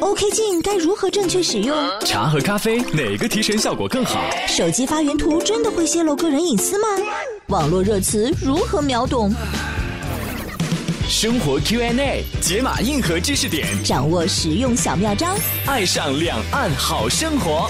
OK 镜该如何正确使用？ 茶和咖啡哪个提神效果更好？ 手机发原图真的会泄露个人隐私吗？网络热词如何秒懂？ 生活 Q&A 解码硬核知识点， 掌握实用小妙招， 爱上两岸好生活。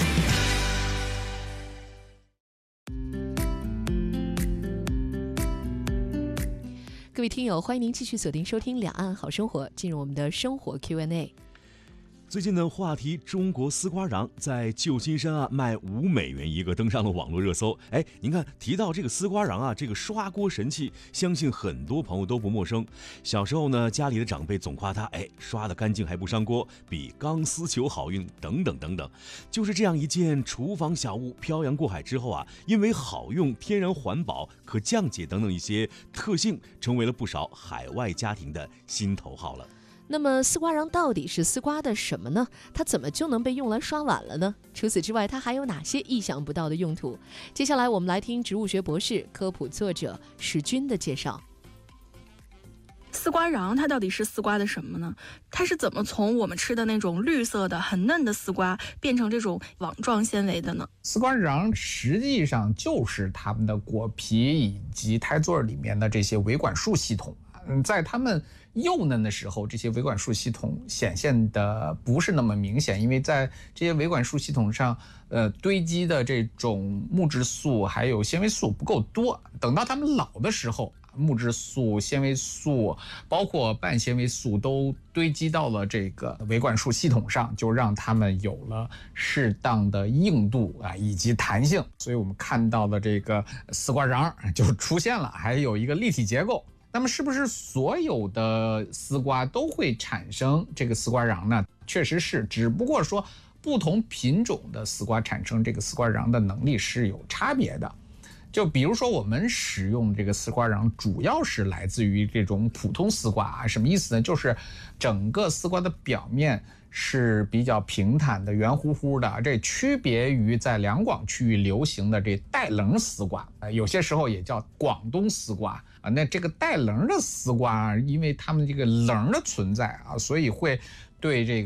各位听友，欢迎您继续锁定收听两岸好生活，进入我们的生活 Q&A。 最近的话题中国丝瓜瓤在旧金山卖$5一个，登上了网络热搜。您看提到这个丝瓜瓤这个刷锅神器，相信很多朋友都不陌生。小时候呢，家里的长辈总夸他，刷得干净还不伤锅，比钢丝球好用等等等等。就是这样一件厨房小物漂洋过海之后因为好用、天然环保、可降解等等一些特性，成为了不少海外家庭的心头好了。 那么丝瓜瓤到底是丝瓜的什么呢？它怎么就能被用来刷碗了呢？除此之外，它还有哪些意想不到的用途？接下来我们来听植物学博士、科普作者史军的介绍。 丝瓜瓤它到底是丝瓜的什么呢？它是怎么从我们吃的那种绿色的很嫩的丝瓜变成这种网状纤维的呢？ 丝瓜瓤实际上就是它们的果皮以及胎座里面的这些维管束系统。在它们幼嫩的时候，这些维管束系统显现的不是那么明显，因为在这些维管束系统上堆积的这种木质素还有纤维素不够多。等到它们老的时候，木质素、纤维素包括半纤维素都堆积到了这个维管束系统上，就让它们有了适当的硬度以及弹性。所以我们看到的这个丝瓜瓤就出现了，还有一个立体结构。那么是不是所有的丝瓜都会产生这个丝瓜瓤呢？确实是，只不过说不同品种的丝瓜产生这个丝瓜瓤的能力是有差别的。就比如说我们使用这个丝瓜瓤主要是来自于这种普通丝瓜什么意思呢？就是整个丝瓜的表面是比较平坦的、圆乎乎的，这区别于在两广区域流行的这带棱丝瓜，有些时候也叫广东丝瓜那这个带棱的丝瓜因为它们这个棱的存在所以会对这个